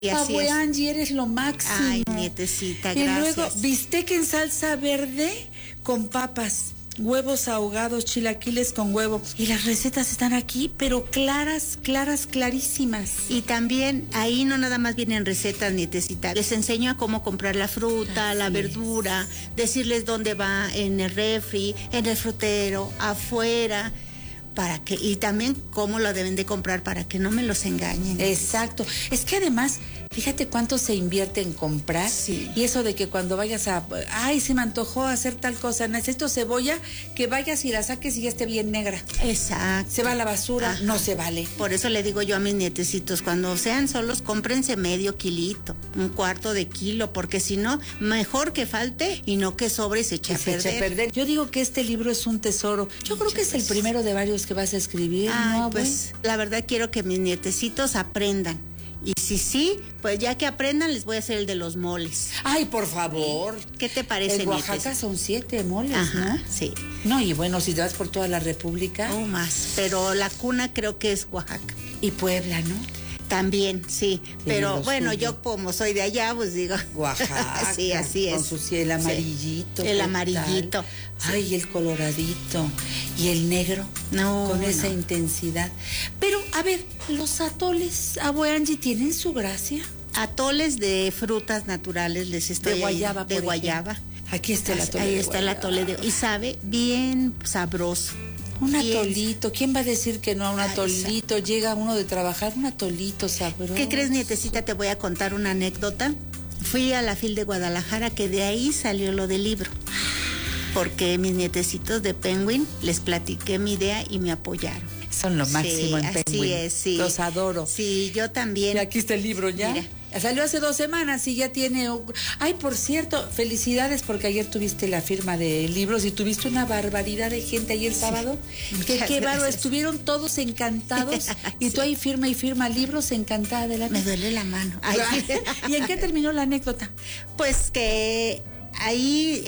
Y así Abue es. Angie, eres lo máximo. Ay, nietecita, gracias. Y luego, bistec en salsa verde con papas, huevos ahogados, chilaquiles con huevo. Y las recetas están aquí, pero claras, clarísimas. Y también ahí no nada más vienen recetas, nietecita. Les enseño a cómo comprar la fruta, la verdura, decirles dónde va en el refri, en el frutero, afuera, y también cómo lo deben de comprar para que no me los engañen. Exacto. Es que además, fíjate cuánto se invierte en comprar. Sí. Y eso de que cuando vayas se me antojó hacer tal cosa, necesito cebolla, que vayas y la saques y ya esté bien negra. Exacto. Se va a la basura. Ajá. No se vale. Por eso le digo yo a mis nietecitos, cuando sean solos, cómprense medio kilito, un cuarto de kilo, porque si no, mejor que falte y no que sobre y se eche a perder. Yo digo que este libro es un tesoro. Yo creo que es el primero de varios que vas a escribir. Ay, ¿no? Pues la verdad quiero que mis nietecitos aprendan. Y sí, pues ya que aprendan, les voy a hacer el de los moles. Ay, por favor. ¿Qué te parece, en Oaxaca nietes? Son 7 moles, ajá, ¿no? Sí. No, y bueno, si te vas por toda la República. O más, pero la cuna creo que es Oaxaca. Y Puebla, ¿no? También, sí. Pero bueno, yo como soy de allá, pues digo. Oaxaca. Sí, así es. Con el amarillito. Sí, el amarillito. Sí. Ay, el coloradito. Y el negro. No. Con esa intensidad. Pero, a ver, los atoles, Abue Angie, ¿tienen su gracia? Atoles de frutas naturales, les estoy de guayaba, de guayaba. Aquí está el atole. Ahí está el atole y sabe bien sabroso. Un atolito, ¿quién va a decir que no a un atolito? Llega uno de trabajar, un atolito sabroso. ¿Qué crees, nietecita? Te voy a contar una anécdota. Fui a la FIL de Guadalajara, que de ahí salió lo del libro. Porque mis nietecitos de Penguin les platiqué mi idea y me apoyaron. Son lo máximo en Penguin. Así es, sí. Los adoro. Sí, yo también. Y aquí está el libro ya. Mira. Salió hace 2 semanas y ya tiene... Ay, por cierto, felicidades porque ayer tuviste la firma de libros y tuviste una barbaridad de gente ayer sábado. Sí. Qué bárbaro, estuvieron todos encantados y tú ahí firma y firma libros, encantada de la vida. Me duele la mano. Ay. ¿Y en qué terminó la anécdota? Pues que ahí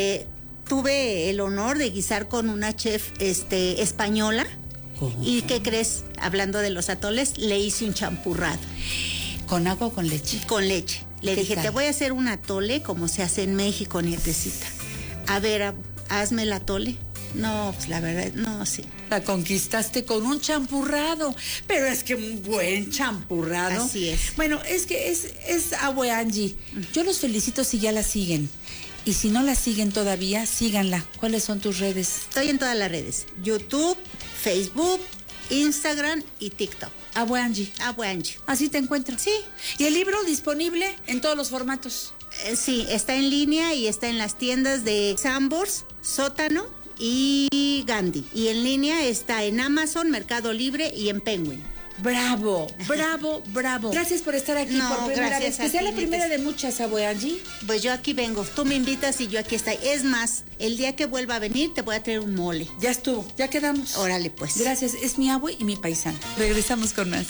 tuve el honor de guisar con una chef española. ¿Cómo? ¿Y qué crees? Hablando de los atoles, le hice un champurrado. ¿Con agua o con leche? Con leche. Le dije, tal? te voy a hacer un atole como se hace en México, nietecita. A ver, hazme el atole. No, pues la verdad, no, sí. La conquistaste con un champurrado, pero es que un buen champurrado. Así es. Bueno, es que es Abue Angie. Yo los felicito si ya la siguen. Y si no la siguen todavía, síganla. ¿Cuáles son tus redes? Estoy en todas las redes. YouTube, Facebook, Instagram y TikTok. Abue Angie. Abue Angie. Así te encuentro. Sí. ¿Y el libro disponible en todos los formatos? Sí, está en línea y está en las tiendas de Sambors, Sótano y Gandhi. Y en línea está en Amazon, Mercado Libre y en Penguin. Bravo, bravo, bravo. Gracias por estar aquí por primera vez. Que sea la primera de muchas, Abue Angie. Pues yo aquí vengo. Tú me invitas y yo aquí estoy. Es más, el día que vuelva a venir te voy a traer un mole. Ya estuvo, ya quedamos. Órale, pues. Gracias, es mi abue y mi paisano. Regresamos con más.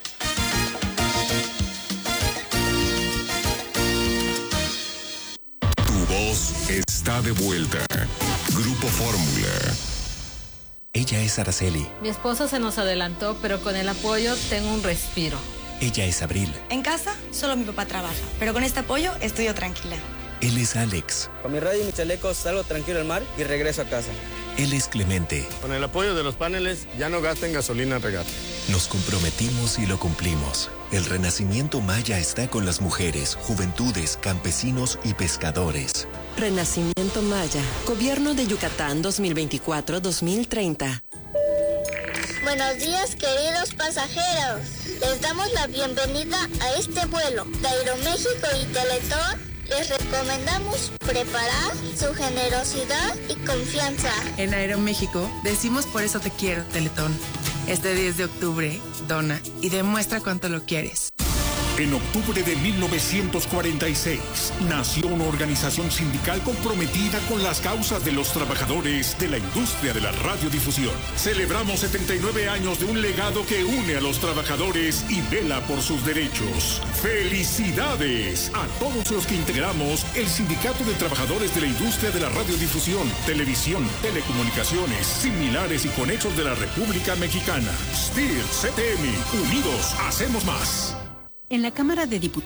Tu voz está de vuelta. Grupo Fórmula. Ella es Araceli. Mi esposo se nos adelantó, pero con el apoyo tengo un respiro. Ella es Abril. En casa, solo mi papá trabaja, pero con este apoyo estoy yo tranquila. Él es Alex. Con mi radio y mis chalecos salgo tranquilo al mar y regreso a casa. Él es Clemente. Con el apoyo de los paneles ya no gasten gasolina al regar. Nos comprometimos y lo cumplimos. El Renacimiento Maya está con las mujeres, juventudes, campesinos y pescadores. Renacimiento Maya, Gobierno de Yucatán 2024-2030. Buenos días, queridos pasajeros. Les damos la bienvenida a este vuelo de Aeroméxico y Teletón. Les recomendamos preparar su generosidad y confianza. En Aeroméxico decimos por eso te quiero, Teletón. Este 10 de octubre, dona y demuestra cuánto lo quieres. En octubre de 1946, nació una organización sindical comprometida con las causas de los trabajadores de la industria de la radiodifusión. Celebramos 79 años de un legado que une a los trabajadores y vela por sus derechos. ¡Felicidades a todos los que integramos el Sindicato de Trabajadores de la Industria de la Radiodifusión, Televisión, Telecomunicaciones, Similares y Conexos de la República Mexicana! STIR CTM, unidos hacemos más. En la Cámara de Diputados